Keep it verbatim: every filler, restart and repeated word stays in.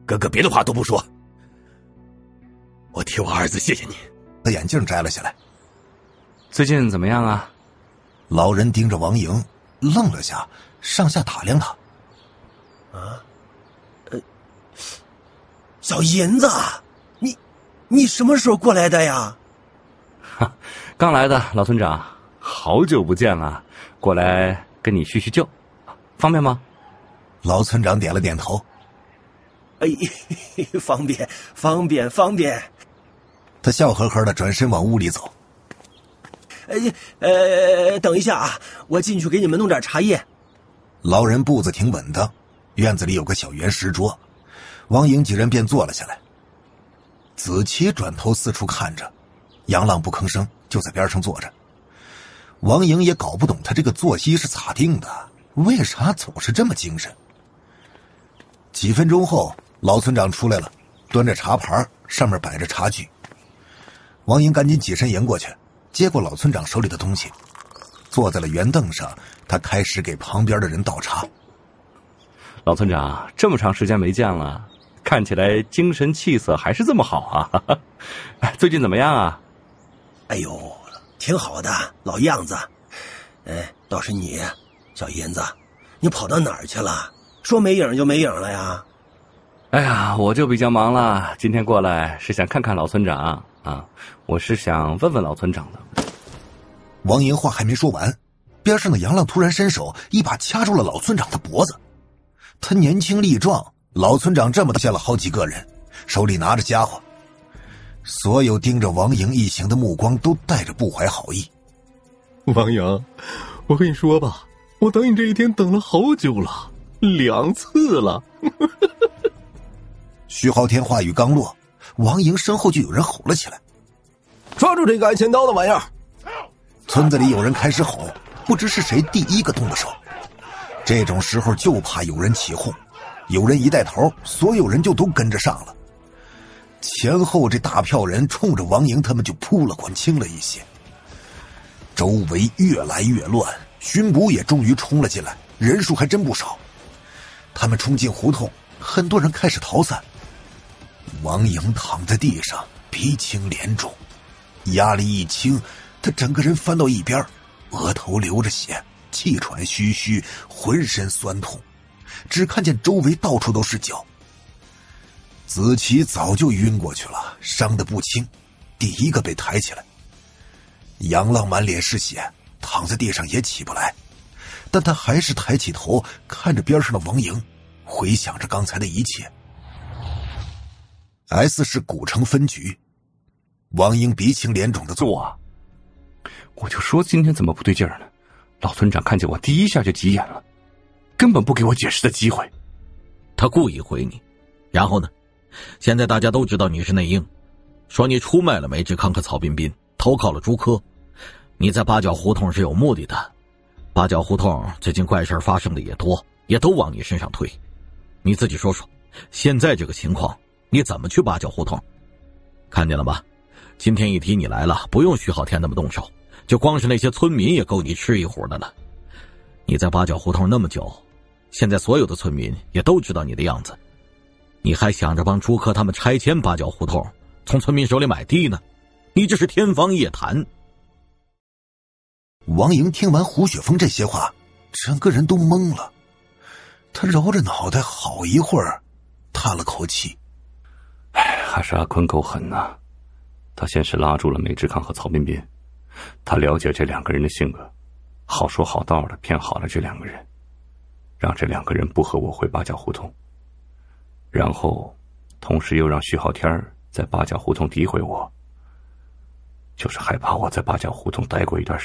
哥哥别的话都不说，我替我儿子谢谢你。 把眼镜摘了下来。 最近怎么样啊？ 老人盯着王莹，愣了下，上下打量他。 啊，呃，小银子，你你什么时候过来的呀？ 哈，刚来的，老村长，好久不见了，过来跟你叙叙旧，方便吗？ 老村长点了点头。 哎，方便，方便，方便。 他笑呵呵的转身往屋里走。 哎，呃，等一下啊，我进去给你们弄点茶叶。 老人步子挺稳的，院子里有个小圆石桌，王莹几人便坐了下来。子期转头四处看着，杨浪不吭声，就在边上坐着。王莹也搞不懂他这个作息是咋定的，为啥总是这么精神。几分钟后，老村长出来了，端着茶盘，上面摆着茶具。王莹赶紧起身迎过去，接过老村长手里的东西，坐在了圆凳上。他开始给旁边的人倒茶。 老村长，这么长时间没见了，看起来精神气色还是这么好啊！最近怎么样啊？ 哎呦，挺好的，老样子。哎，倒是你，小银子，你跑到哪儿去了？说没影就没影了呀？ 哎呀，我就比较忙了，今天过来是想看看老村长啊，我是想问问老村长的。 王莹话还没说完，边上的杨浪突然伸手一把掐住了老村长的脖子。他年轻力壮，老村长这么下了好几个人，手里拿着家伙。所有盯着王莹一行的目光都带着不怀好意。 王莹，我跟你说吧，我等你这一天等了好久了，两次了。 徐浩天话语刚落，王莹身后就有人吼了起来： 抓住这个挨千刀的玩意儿！ 村子里有人开始吼，不知是谁第一个动的手。这种时候就怕有人起哄，有人一带头，所有人就都跟着上了。前后这大票人冲着王莹他们就扑了过来，轻了一些。周围越来越乱，巡捕也终于冲了进来，人数还真不少。他们冲进胡同，很多人开始逃散。王莹躺在地上，鼻青脸肿，压力一轻，他整个人翻到一边，额头流着血，气喘吁吁，浑身酸痛，只看见周围到处都是脚。子琪早就晕过去了，伤得不轻，第一个被抬起来。杨浪满脸是血，躺在地上也起不来，但他还是抬起头看着边上的王莹，回想着刚才的一切。S 市古城分局，王英鼻青脸肿的坐啊， 我就说今天怎么不对劲儿呢？老村长看见我第一下就急眼了，根本不给我解释的机会。 他故意回你，然后呢？现在大家都知道你是内应，说你出卖了梅志康和曹彬彬，投靠了朱科。你在八角胡同是有目的的，八角胡同最近怪事发生的也多，也都往你身上推。你自己说说，现在这个情况，你怎么去八角胡同？看见了吧？今天一提你来了，不用徐浩天那么动手，就光是那些村民也够你吃一壶的了。你在八角胡同那么久，现在所有的村民也都知道你的样子，你还想着帮朱科他们拆迁八角胡同，从村民手里买地呢？你这是天方夜谭。 王莹听完胡雪峰这些话，整个人都懵了。他揉着脑袋好一会儿，叹了口气。 哎，还是阿坤够狠呐、啊！他先是拉住了梅志康和曹彬彬，他了解这两个人的性格，好说好道的骗好了这两个人，让这两个人不和我回八角胡同，然后同时又让徐浩天在八角胡同诋毁我，就是害怕我在八角胡同待过一段时间。